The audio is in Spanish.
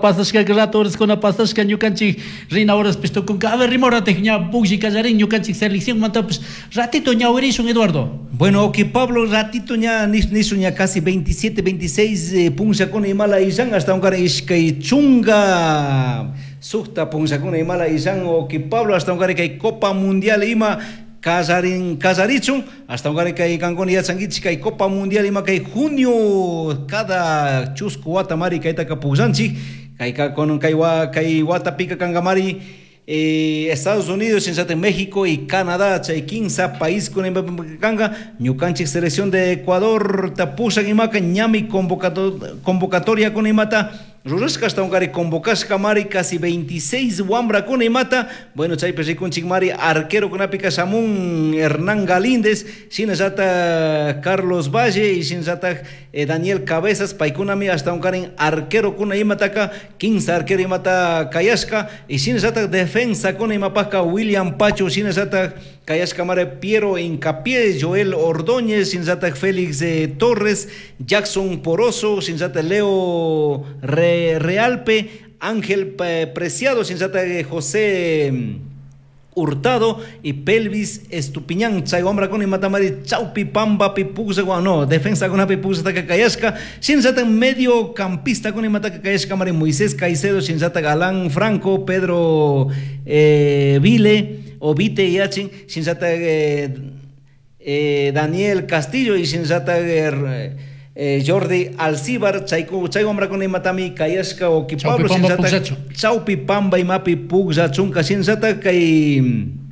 pasashka rato horas con pasashka ñukanchik rina horas pisto con a ver rimorate ña bugji kallarin ñukanchik selección manta pues ratito ña werishun Eduardo. Bueno, que Pablo ratito ña nisu ña casi 27 26 punshakuna imala ishan hasta un cara iskay chunga sukta punshakuna imala ishan o que Pablo hasta un cara que Copa Mundial ima Casarichun, hasta un que hay cancón y sanguichica y Copa Mundial y ma que junio cada chusco guatamari que está capuzanchi, que con que guatapica cangamari Estados Unidos, en México y Canadá, chay 15 país con canga, ñucanchi selección de Ecuador, tapusa y maca ñami convocatoria con imata. Rurasca hasta un gari convocas camari casi 26 wambra con mata. Bueno, chay pesi con chigmari arquero con apica Samun Hernán Galíndez, sin zata Carlos Valle y sin zata Daniel Cabezas, paikunami hasta un gari arquero con imataca, 15 arquero imata Kayasca y sin zata defensa con imapaca William Pacho, sin zata Kayasca Mare Piero Incapié, Joel Ordóñez, sin zata Félix Torres, Jackson Poroso, sin zata Leo Realpe, Ángel Preciado, Sinsata José Hurtado y Pelvis Estupiñán, Chaygombra con Matamari, Chaupi Pamba Pipuxa, no, defensa con Pipuxa Kayasca, Sinsata mediocampista con Mataka Kayasca, Mari Moisés Caicedo, Sinsata Galán Franco, Pedro Vile, Ovite Yachin, Sinsata Daniel Castillo y Sinsata Jordi Alcibar, Chaygombra con Matami, Kayasca o Kipablo, Chaupi Pamba y Mapi Pugza Chunca, Sinsata Kay